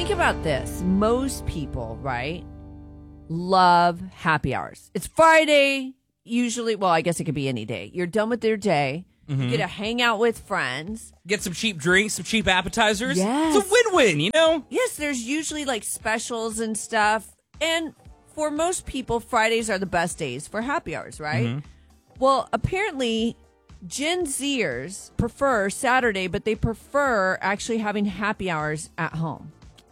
think about this. Most people, right, love happy hours. It's Friday, usually. Well, I guess it could be any day. You're done with your day. You get to hang out with friends. Get some cheap drinks, some cheap appetizers. Yes. It's a win-win, you know? Yes, there's usually like specials and stuff. And for most people, Fridays are the best days for happy hours, right? Well, apparently, Gen Zers prefer Saturday, but they prefer actually having happy hours at home.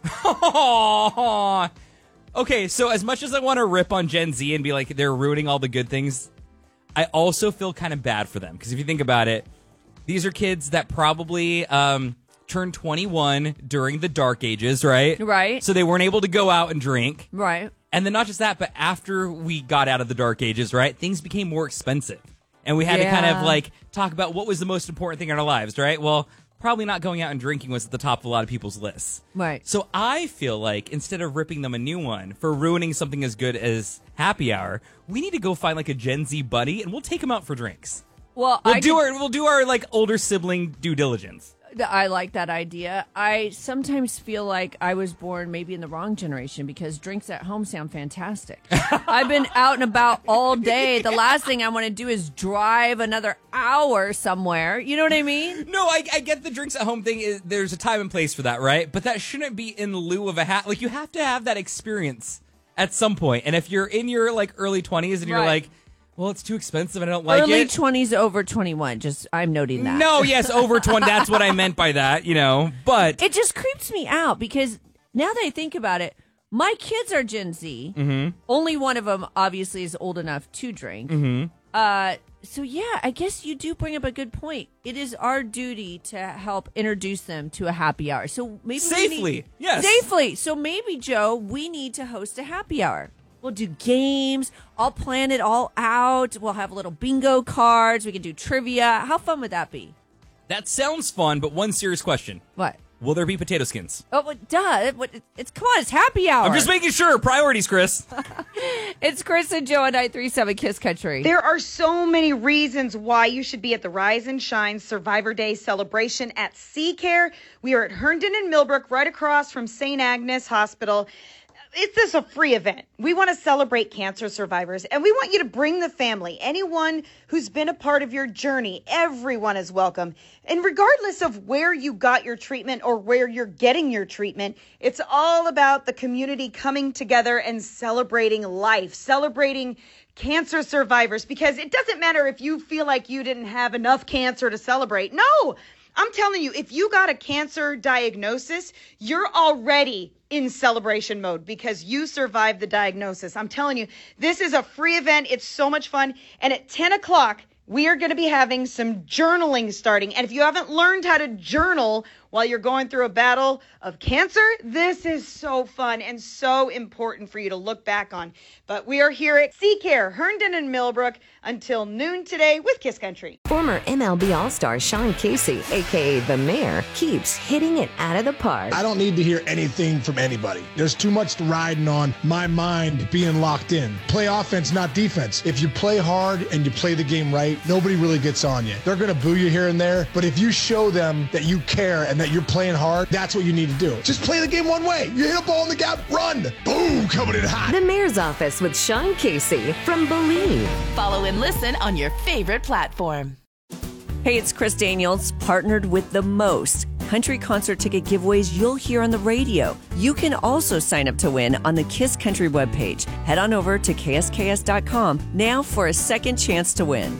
Okay, so as much as I want to rip on Gen Z and be like, they're ruining all the good things, I also feel kind of bad for them. Because if you think about it, these are kids that probably turned 21 during the dark ages, right? Right. So they weren't able to go out and drink. Right. And then not just that, but after we got out of the dark ages, right, things became more expensive. And we had to kind of like talk about what was the most important thing in our lives, right? Well, probably not going out and drinking was at the top of a lot of people's lists. Right. So I feel like instead of ripping them a new one for ruining something as good as happy hour, we need to go find like a Gen Z buddy and we'll take them out for drinks. Well, we'll do our like older sibling due diligence. I like that idea. I sometimes feel like I was born maybe in the wrong generation because drinks at home sound fantastic. I've been out and about all day. The last thing I want to do is drive another hour somewhere. You know what I mean? No, I get the drinks at home thing. There's a time and place for that, right? But that shouldn't be in lieu of a hat. Like, you have to have that experience at some point. And if you're in your like early 20s and you're like, well, it's too expensive and I don't like Early it. 20s over 21. Just, I'm noting that. No, yes, over 20. That's what I meant by that, you know. But it just creeps me out because now that I think about it, my kids are Gen Z. Only one of them obviously is old enough to drink. So, yeah, I guess you do bring up a good point. It is our duty to help introduce them to a happy hour. So maybe safely, yes. Safely. So maybe, Joe, we need to host a happy hour. We'll do games. I'll plan it all out. We'll have little bingo cards. We can do trivia. How fun would that be? that sounds fun, but one serious question. What? Will there be potato skins? Oh, well, duh. It's come on, it's happy hour. I'm just making sure. Priorities, Chris. It's Chris and Joe on 937 Kiss Country. There are so many reasons why you should be at the Rise and Shine Survivor Day celebration at SeaCare. We are at Herndon and Millbrook, right across from St. Agnes Hospital. This a free event. We want to celebrate cancer survivors, and we want you to bring the family. Anyone who's been a part of your journey, everyone is welcome. And regardless of where you got your treatment or where you're getting your treatment, it's all about the community coming together and celebrating life, celebrating cancer survivors, because it doesn't matter if you feel like you didn't have enough cancer to celebrate. No, I'm telling you, if you got a cancer diagnosis, you're already in celebration mode because you survived the diagnosis. I'm telling you, this is a free event. It's so much fun. And at 10 o'clock, we are going to be having some journaling starting. And if you haven't learned how to journal while you're going through a battle of cancer, this is so fun and so important for you to look back on. But we are here at SeaCare, Herndon and Millbrook until noon today with Kiss Country. Former MLB All-Star Sean Casey, a.k.a. The Mayor, keeps hitting it out of the park. I don't need to hear anything from anybody. There's too much riding on my mind being locked in. Play offense, not defense. If you play hard and you play the game right, nobody really gets on you. They're going to boo you here and there, but if you show them that you care and that you're playing hard, that's what you need to do. Just play the game one way. You hit a ball in the gap, run. Boom, coming in hot. The Mayor's Office with Sean Casey from Believe. Follow and listen on your favorite platform. Hey, it's Chris Daniels, partnered with the most country concert ticket giveaways you'll hear on the radio. You can also sign up to win on the Kiss Country webpage. Head on over to ksks.com now for a second chance to win.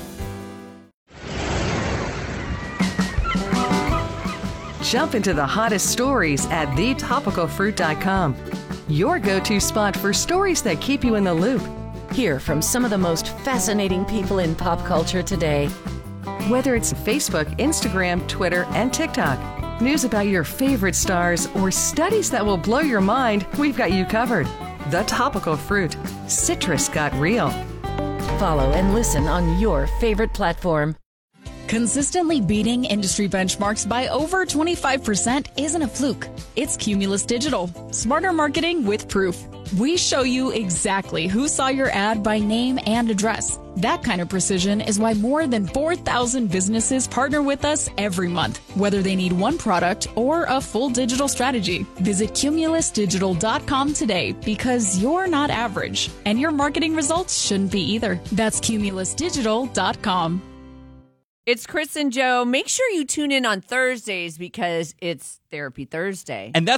Jump into the hottest stories at thetopicalfruit.com. Your go-to spot for stories that keep you in the loop. Hear from some of the most fascinating people in pop culture today. Whether it's Facebook, Instagram, Twitter, and TikTok, news about your favorite stars, or studies that will blow your mind, we've got you covered. The Topical Fruit. Citrus got real. Follow and listen on your favorite platform. Consistently beating industry benchmarks by over 25% isn't a fluke. It's Cumulus Digital. Smarter marketing with proof. We show you exactly who saw your ad by name and address. That kind of precision is why more than 4,000 businesses partner with us every month, whether they need one product or a full digital strategy. Visit cumulusdigital.com today because you're not average, and your marketing results shouldn't be either. That's cumulusdigital.com. It's Chris and Joe. Make sure you tune in on Thursdays because it's Therapy Thursday. And